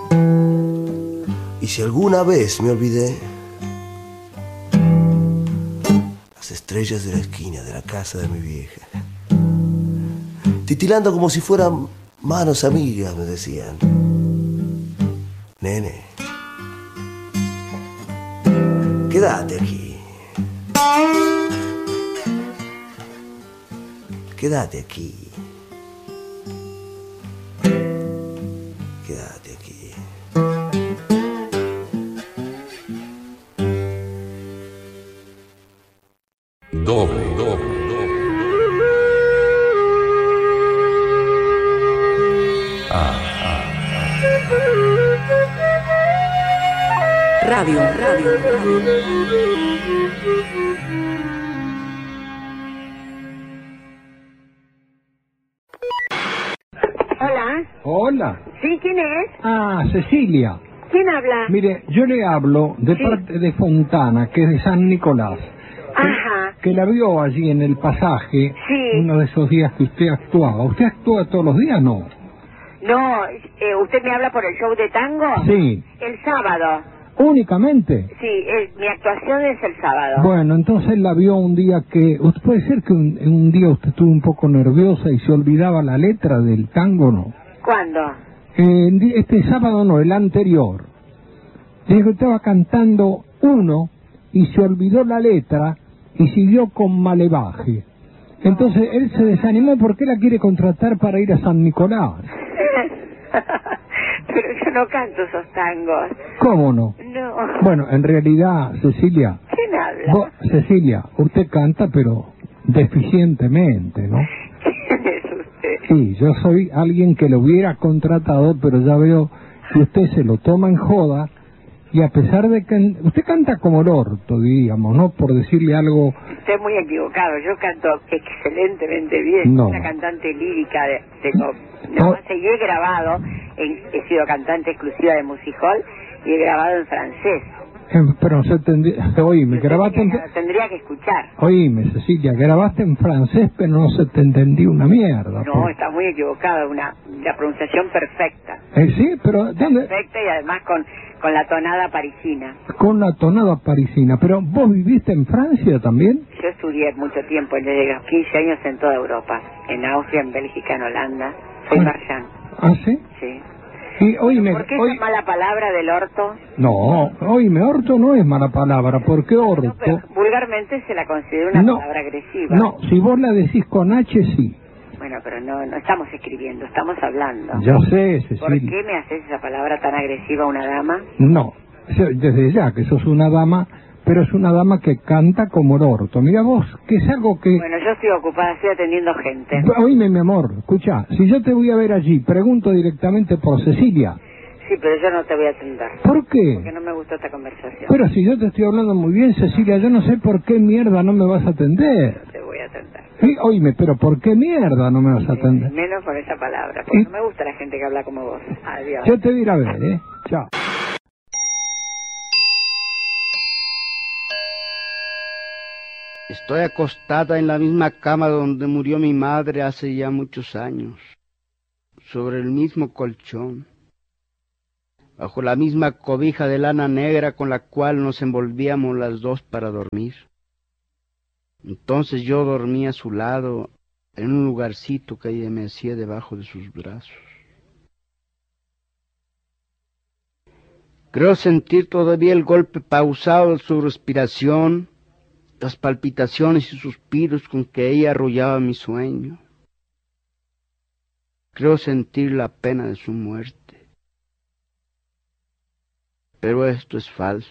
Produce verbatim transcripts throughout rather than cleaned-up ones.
Y si alguna vez me olvidé, las estrellas de la esquina de la casa de mi vieja, titilando como si fueran manos amigas, me decían: nene, quédate aquí, quédate aquí, quédate aquí. Doble, doble, doble. Ah, ah, ah. Radio, radio, radio. Hola. Hola. ¿Sí? ¿Quién es? Ah, Cecilia. ¿Quién habla? Mire, yo le hablo de Sí. parte de Fontana, que es de San Nicolás. Ajá. Que, que la vio allí en el pasaje, Sí. uno de esos días que usted actuaba. ¿Usted actúa todos los días, no? No, eh, ¿usted me habla por el show de tango? Sí. El sábado. ¿Únicamente? Sí, eh, mi actuación es el sábado. Bueno, entonces la vio un día que... ¿Usted puede ser que un, un día usted estuvo un poco nerviosa y se olvidaba la letra del tango, no? ¿Cuándo? Eh, este sábado no, el anterior. Dijo que estaba cantando uno y se olvidó la letra y siguió con Malevaje. Entonces él se desanimó porque la quiere contratar para ir a San Nicolás. Pero yo no canto esos tangos. ¿Cómo no? No. Bueno, en realidad, Cecilia... ¿Quién habla? Vos, Cecilia, usted canta pero deficientemente, ¿no? ¿Quién es usted? Sí, yo soy alguien que lo hubiera contratado, pero ya veo que usted se lo toma en joda y a pesar de que... Usted canta como el orto, diríamos, ¿no? Por decirle algo... Estoy muy equivocado, yo canto excelentemente bien. No. Una cantante lírica, de, tengo... No, No. sé, y he grabado, en- he sido cantante exclusiva de Music Hall y he grabado en francés. Eh, pero se tendría... Oíme, Usted grabaste en... tendría, tendría que escuchar. Oíme, Cecilia, grabaste en francés, pero no se te entendí una mierda. No, por- está muy equivocado, una la pronunciación perfecta. Eh, sí, pero... ¿dónde? Perfecta y además con, con la tonada parisina. Con la tonada parisina. Pero ¿vos viviste en Francia también? Yo estudié mucho tiempo, desde los quince años en toda Europa, en Austria, en Bélgica, en Holanda. Soy Ah. marchand. ¿Ah, sí? Sí. Y oíme... ¿Por qué oí- esa mala palabra del orto? No, oíme, orto no es mala palabra, porque orto... No, pero vulgarmente se la considera una No. palabra agresiva. No, si vos la decís con H, sí. Bueno, pero no, no estamos escribiendo, estamos hablando. Ya sé, ¿Por Cecilia. qué me haces esa palabra tan agresiva a una dama? No, yo- desde ya que sos una dama, pero es una dama que canta como el orto. Mira vos, que es algo que... Bueno, yo estoy ocupada, estoy atendiendo gente. Oíme, mi amor, escucha, si yo te voy a ver allí, pregunto directamente por Cecilia. Sí, pero yo no te voy a atender. ¿Por qué? Porque no me gustó esta conversación. Pero si yo te estoy hablando muy bien, Cecilia, yo no sé por qué mierda no me vas a atender. No te voy a atender. Sí, oíme, pero ¿por qué mierda no me vas a atender? Menos con esa palabra, porque Y- no me gusta la gente que habla como vos. Adiós. Yo te voy a ir a ver, ¿eh? Chao. Estoy acostada en la misma cama donde murió mi madre hace ya muchos años, sobre el mismo colchón, bajo la misma cobija de lana negra con la cual nos envolvíamos las dos para dormir. Entonces yo dormí a su lado, en un lugarcito que ella me hacía debajo de sus brazos. Creo sentir todavía el golpe pausado de su respiración, las palpitaciones y suspiros con que ella arrullaba mi sueño. Creo sentir la pena de su muerte. Pero esto es falso.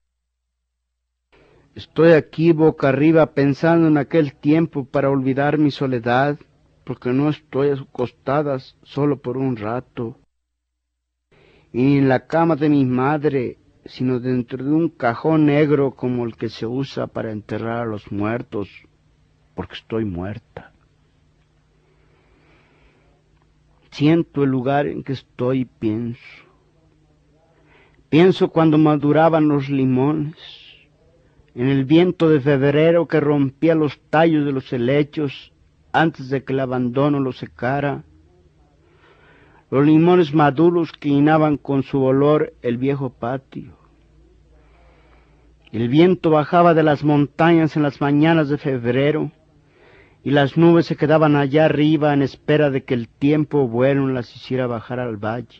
Estoy aquí boca arriba pensando en aquel tiempo para olvidar mi soledad, porque no estoy acostada solo por un rato, y ni en la cama de mi madre, sino dentro de un cajón negro como el que se usa para enterrar a los muertos, porque estoy muerta. Siento el lugar en que estoy y pienso. Pienso cuando maduraban los limones, en el viento de febrero que rompía los tallos de los helechos antes de que el abandono los secara. los limones maduros que llenaban con su olor el viejo patio. El viento bajaba de las montañas en las mañanas de febrero, y las nubes se quedaban allá arriba en espera de que el tiempo bueno las hiciera bajar al valle.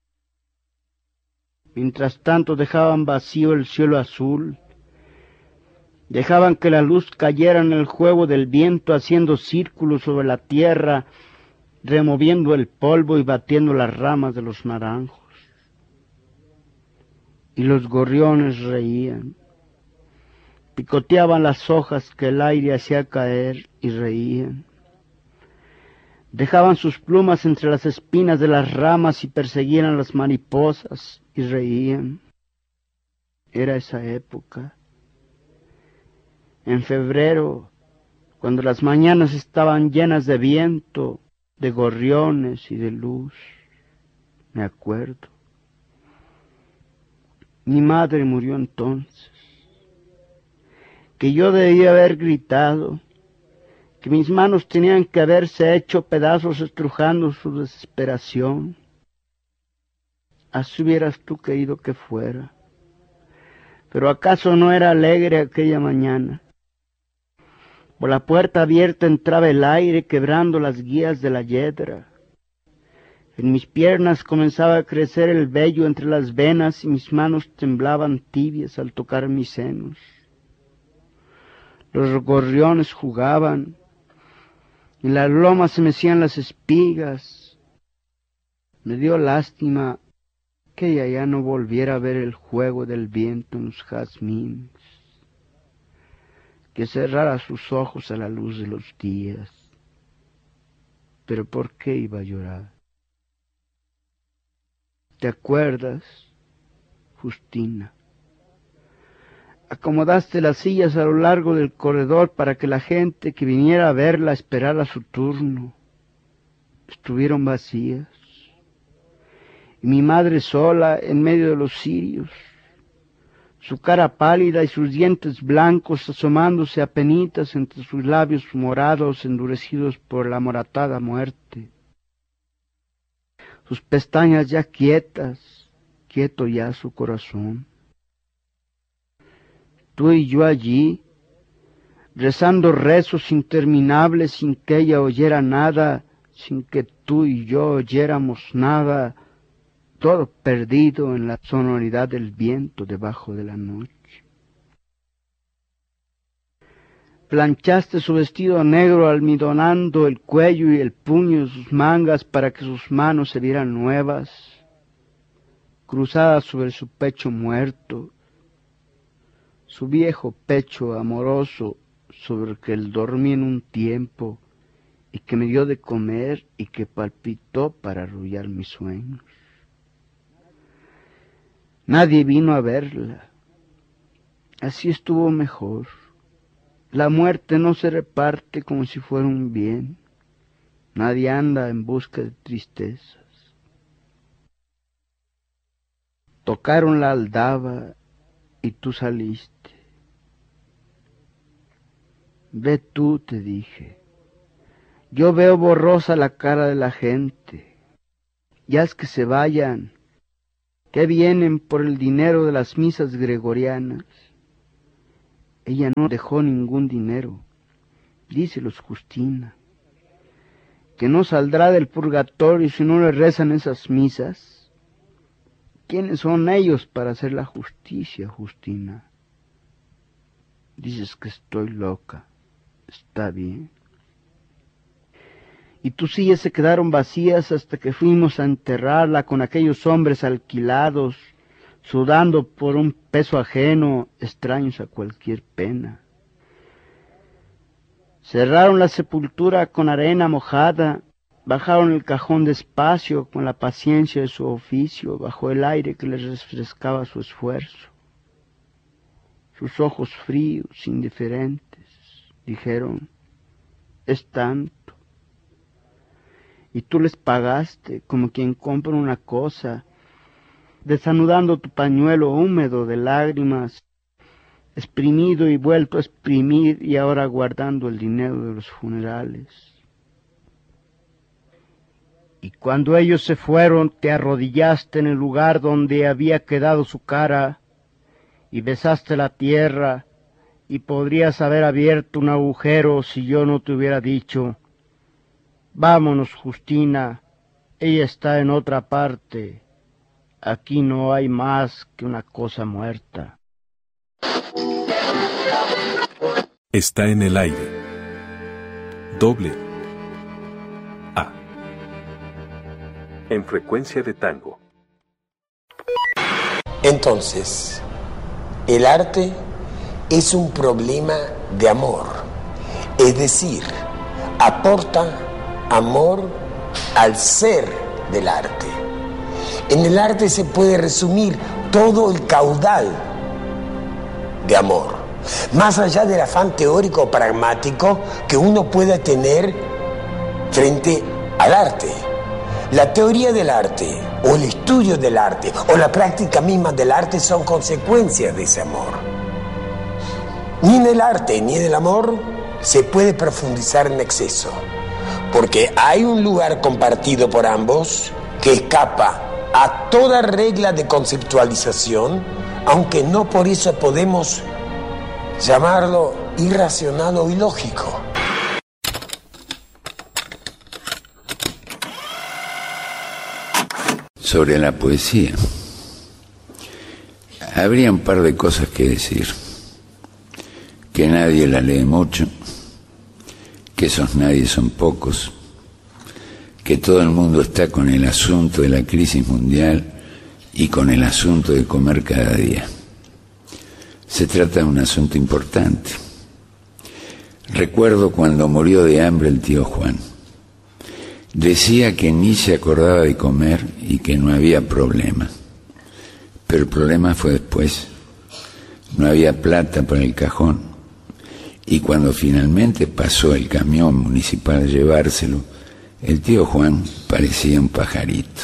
Mientras tanto dejaban vacío el cielo azul, dejaban que la luz cayera en el juego del viento haciendo círculos sobre la tierra, removiendo el polvo y batiendo las ramas de los naranjos. Y los gorriones reían, picoteaban las hojas que el aire hacía caer y reían. Dejaban sus plumas entre las espinas de las ramas y perseguían a las mariposas y reían. Era esa época. En febrero, cuando las mañanas estaban llenas de viento, de gorriones y de luz, me acuerdo. Mi madre murió entonces, que yo debía haber gritado, que mis manos tenían que haberse hecho pedazos estrujando su desesperación. Así hubieras tú querido que fuera. Pero ¿acaso no era alegre aquella mañana? Por la puerta abierta entraba el aire quebrando las guías de la yedra. En mis piernas comenzaba a crecer el vello entre las venas y mis manos temblaban tibias al tocar mis senos. Los gorriones jugaban, y en las lomas se mecían las espigas. Me dio lástima que ella ya no volviera a ver el juego del viento en los jazmines, que cerrara sus ojos a la luz de los días. Pero ¿por qué iba a llorar? ¿Te acuerdas, Justina? Acomodaste las sillas a lo largo del corredor para que la gente que viniera a verla esperara su turno. Estuvieron vacías. Y mi madre sola en medio de los cirios, su cara pálida y sus dientes blancos asomándose apenitas entre sus labios morados endurecidos por la moratada muerte. Sus pestañas ya quietas, quieto ya su corazón. Tú y yo allí, rezando rezos interminables sin que ella oyera nada, sin que tú y yo oyéramos nada, todo perdido en la sonoridad del viento debajo de la noche. Planchaste su vestido negro almidonando el cuello y el puño de sus mangas para que sus manos se vieran nuevas, cruzadas sobre su pecho muerto, su viejo pecho amoroso sobre el que él dormí en un tiempo y que me dio de comer y que palpitó para arrullar mis sueños. Nadie vino a verla. Así estuvo mejor. La muerte no se reparte como si fuera un bien. Nadie anda en busca de tristezas. Tocaron la aldaba y tú saliste. Ve tú, te dije. Yo veo borrosa la cara de la gente. Ya es que se vayan, que vienen por el dinero de las misas gregorianas. Ella no dejó ningún dinero, díselos, Justina, que no saldrá del purgatorio si no le rezan esas misas. ¿Quiénes son ellos para hacer la justicia, Justina? Dices que estoy loca, está bien. Y tus sillas se quedaron vacías hasta que fuimos a enterrarla con aquellos hombres alquilados, sudando por un peso ajeno, extraños a cualquier pena. Cerraron la sepultura con arena mojada, bajaron el cajón despacio con la paciencia de su oficio, bajo el aire que les refrescaba su esfuerzo. Sus ojos fríos, indiferentes, dijeron, es tanto. Y tú les pagaste como quien compra una cosa, desanudando tu pañuelo húmedo de lágrimas, exprimido y vuelto a exprimir y ahora guardando el dinero de los funerales. Y cuando ellos se fueron, te arrodillaste en el lugar donde había quedado su cara, y besaste la tierra, y podrías haber abierto un agujero si yo no te hubiera dicho: vámonos, Justina, ella está en otra parte, aquí no hay más que una cosa muerta. Está en el aire. Doble A. En frecuencia de tango. Entonces, el arte es un problema de amor, es decir, aporta amor al ser del arte. En el arte se puede resumir todo el caudal de amor, más allá del afán teórico o pragmático que uno pueda tener frente al arte. La teoría del arte, o el estudio del arte, o la práctica misma del arte son consecuencias de ese amor. Ni en el arte ni en el amor se puede profundizar en exceso, porque hay un lugar compartido por ambos que escapa a toda regla de conceptualización, aunque no por eso podemos llamarlo irracional o ilógico. Sobre la poesía, habría un par de cosas que decir. Que nadie la lee mucho, que esos nadie son pocos, que todo el mundo está con el asunto de la crisis mundial y con el asunto de comer cada día. Se trata de un asunto importante. Recuerdo cuando murió de hambre el tío Juan. Decía que ni se acordaba de comer y que no había problema. Pero el problema fue después. No había plata para el cajón. Y cuando finalmente pasó el camión municipal a llevárselo, el tío Juan parecía un pajarito.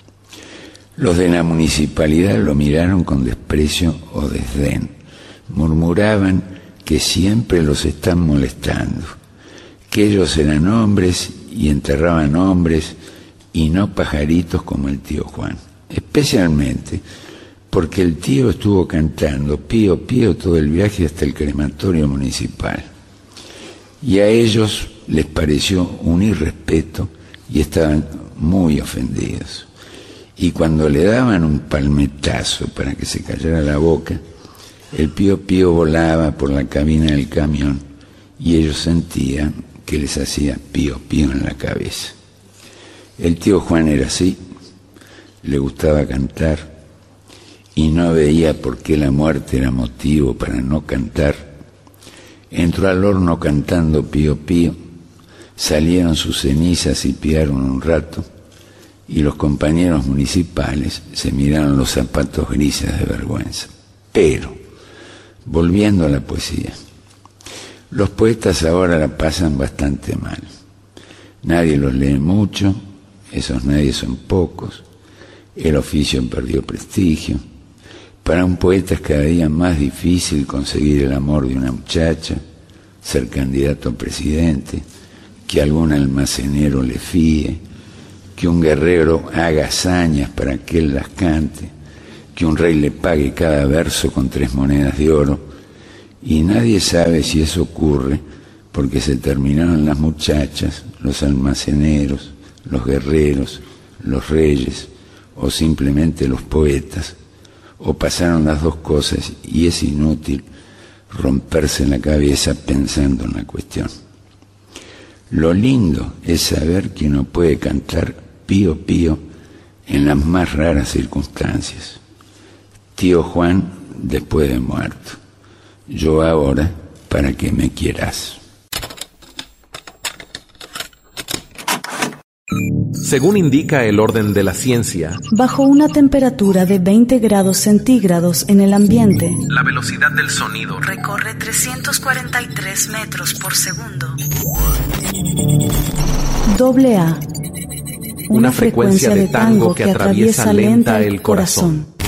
Los de la municipalidad lo miraron con desprecio o desdén. Murmuraban que siempre los están molestando, que ellos eran hombres y enterraban hombres y no pajaritos como el tío Juan. Especialmente porque el tío estuvo cantando pío pío todo el viaje hasta el crematorio municipal. Y a ellos les pareció un irrespeto y estaban muy ofendidos. Y cuando le daban un palmetazo para que se callara la boca, el pío pío volaba por la cabina del camión y ellos sentían que les hacía pío pío en la cabeza. El tío Juan era así, le gustaba cantar y no veía por qué la muerte era motivo para no cantar. Entró al horno cantando pío pío, salieron sus cenizas y piaron un rato, y los compañeros municipales se miraron los zapatos grises de vergüenza. Pero, volviendo a la poesía, los poetas ahora la pasan bastante mal. Nadie los lee mucho, esos nadie son pocos, el oficio perdió prestigio. Para un poeta es cada día más difícil conseguir el amor de una muchacha, ser candidato a presidente, que algún almacenero le fíe, que un guerrero haga hazañas para que él las cante, que un rey le pague cada verso con tres monedas de oro, y nadie sabe si eso ocurre porque se terminaron las muchachas, los almaceneros, los guerreros, los reyes, o simplemente los poetas, o pasaron las dos cosas y es inútil romperse la cabeza pensando en la cuestión. Lo lindo es saber que uno puede cantar pío pío en las más raras circunstancias. Tío Juan después de muerto, yo ahora para que me quieras. Según indica el orden de la ciencia, bajo una temperatura de veinte grados centígrados en el ambiente, la velocidad del sonido recorre trescientos cuarenta y tres metros por segundo. Doble A, una, una frecuencia, frecuencia de tango que atraviesa lenta el corazón.